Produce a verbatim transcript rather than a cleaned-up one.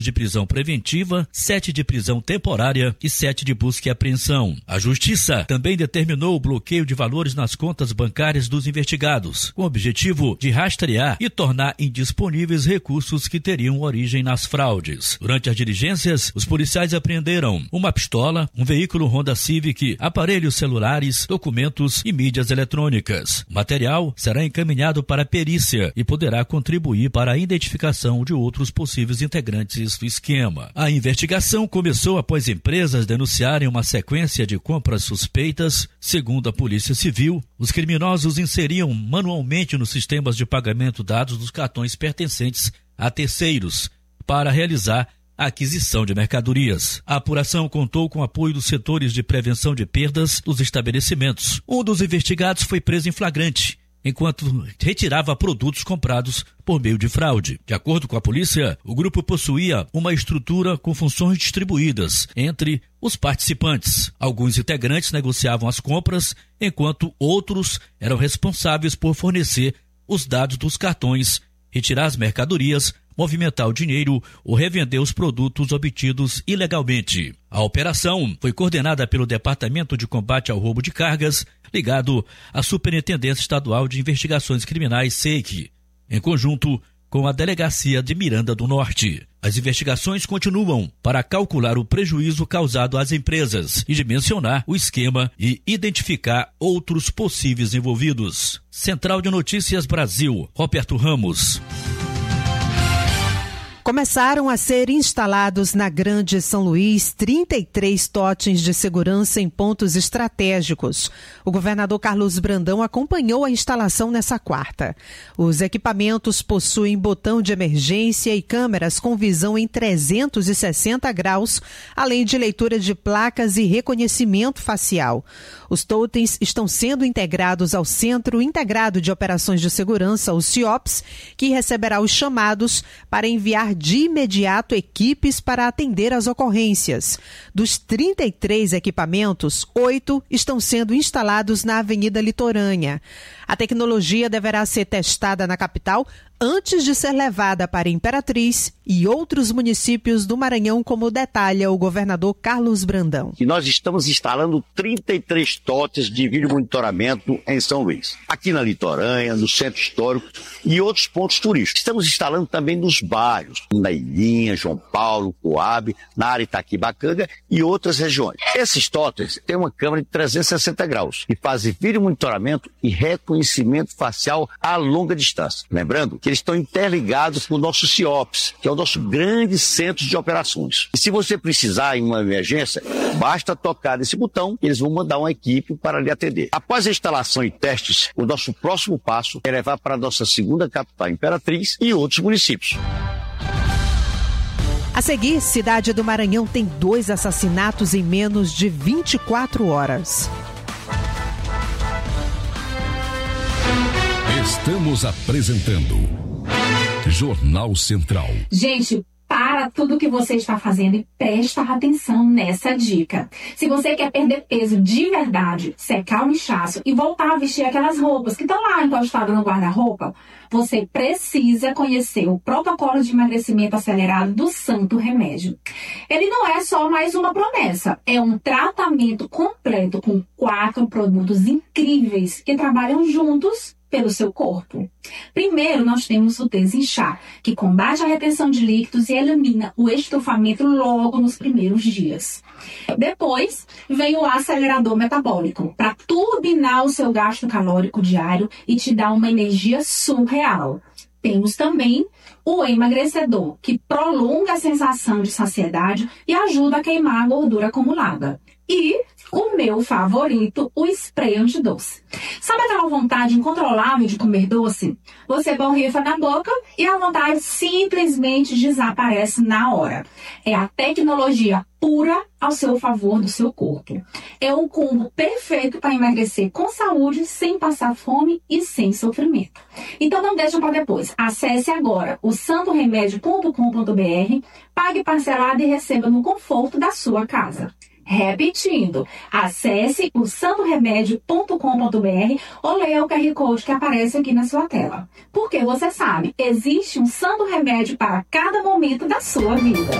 de prisão preventiva, sete de prisão temporária e sete de busca e apreensão. A Justiça também determinou o bloqueio de valores nas contas bancárias dos investigados, com o objetivo de rastrear e tornar indisponíveis recursos que teriam origem nas fraudes. Durante as diligências, os policiais apreenderam uma pistola, um veículo Honda Civic, aparelhos celulares, documentos e mídias eletrônicas. O material será encaminhado para a perícia e poderá contribuir para a identificação de outros possíveis integrantes do esquema. A investigação começou após empresas denunciarem uma sequência de compras suspeitas. Segundo a Polícia Civil, os criminosos inseriam manualmente nos sistemas de pagamento dados dos cartões pertencentes a terceiros para realizar a aquisição de mercadorias. A apuração contou com o apoio dos setores de prevenção de perdas dos estabelecimentos. Um dos investigados foi preso em flagrante, enquanto retirava produtos comprados por meio de fraude. De acordo com a polícia, o grupo possuía uma estrutura com funções distribuídas entre os participantes. Alguns integrantes negociavam as compras, enquanto outros eram responsáveis por fornecer os dados dos cartões, retirar as mercadorias, movimentar o dinheiro ou revender os produtos obtidos ilegalmente. A operação foi coordenada pelo Departamento de Combate ao Roubo de Cargas, ligado à Superintendência Estadual de Investigações Criminais, S E I C, em conjunto com a Delegacia de Miranda do Norte. As investigações continuam para calcular o prejuízo causado às empresas e dimensionar o esquema e identificar outros possíveis envolvidos. Central de Notícias Brasil, Roberto Ramos. Começaram a ser instalados na Grande São Luís trinta e três totens de segurança em pontos estratégicos. O governador Carlos Brandão acompanhou a instalação nessa quarta. Os equipamentos possuem botão de emergência e câmeras com visão em trezentos e sessenta graus, além de leitura de placas e reconhecimento facial. Os totens estão sendo integrados ao Centro Integrado de Operações de Segurança, o CIOPS, que receberá os chamados para enviar de imediato equipes para atender às ocorrências. Dos trinta e três equipamentos, oito estão sendo instalados na Avenida Litorânea. A tecnologia deverá ser testada na capital antes de ser levada para Imperatriz e outros municípios do Maranhão, como detalha o governador Carlos Brandão. E nós estamos instalando trinta e três totes de vídeo monitoramento em São Luís. Aqui na Litorânea, no Centro Histórico e outros pontos turísticos. Estamos instalando também nos bairros, na Ilhinha, João Paulo, Coab, na área Itaquibacanga e outras regiões. Esses totens têm uma câmera de trezentos e sessenta graus e fazem vídeo monitoramento e reconhecimento facial a longa distância. Lembrando que eles estão interligados com o nosso CIOPS, que é o nosso grande centro de operações. E se você precisar em uma emergência, basta tocar nesse botão e eles vão mandar uma equipe para lhe atender. Após a instalação e testes, o nosso próximo passo é levar para a nossa segunda capital, Imperatriz, e outros municípios. A seguir, cidade do Maranhão tem dois assassinatos em menos de vinte e quatro horas. Estamos apresentando Jornal Central. Gente, para tudo que você está fazendo e presta atenção nessa dica. Se você quer perder peso de verdade, secar o inchaço e voltar a vestir aquelas roupas que estão lá encostadas no guarda-roupa, você precisa conhecer o protocolo de emagrecimento acelerado do Santo Remédio. Ele não é só mais uma promessa, é um tratamento completo com quatro produtos incríveis que trabalham juntos pelo seu corpo. Primeiro, nós temos o Desinchar, que combate a retenção de líquidos e elimina o estufamento logo nos primeiros dias. Depois, vem o acelerador metabólico, para turbinar o seu gasto calórico diário e te dar uma energia surreal. Temos também o emagrecedor, que prolonga a sensação de saciedade e ajuda a queimar a gordura acumulada. E o meu favorito, o spray antidoce. Sabe aquela vontade incontrolável de comer doce? Você borrifa na boca e a vontade simplesmente desaparece na hora. É a tecnologia pura ao seu favor do seu corpo. É um combo perfeito para emagrecer com saúde, sem passar fome e sem sofrimento. Então não deixa para depois. Acesse agora o santo remédio ponto com ponto b r, pague parcelado e receba no conforto da sua casa. Repetindo, acesse o santo remédio ponto com ponto b r ou leia o Q R Code que aparece aqui na sua tela. Porque você sabe, existe um santo remédio para cada momento da sua vida.